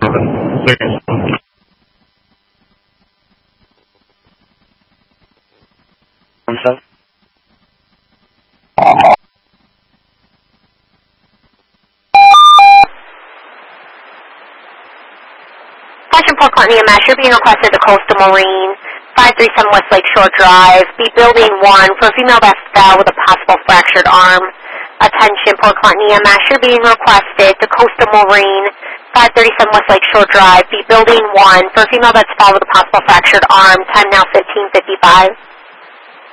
Port Clinton EMS, you're being requested to Coastal Marine, 537 West Lake Shore Drive, B Building 1, for a female that fell with a possible fractured arm. Attention, Port Clinton EMS, you're being requested to Coastal Marine, 537 West Lake Shore Drive, B Building 1, for a female that's fell with a possible fractured arm. Time now 15:55.